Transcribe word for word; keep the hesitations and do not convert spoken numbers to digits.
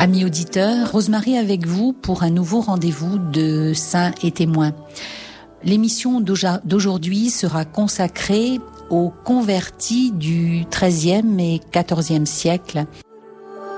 Amis auditeurs, Rosemary avec vous pour un nouveau rendez-vous de Saints et témoins. L'émission d'aujourd'hui sera consacrée aux convertis du treizième et quatorzième siècle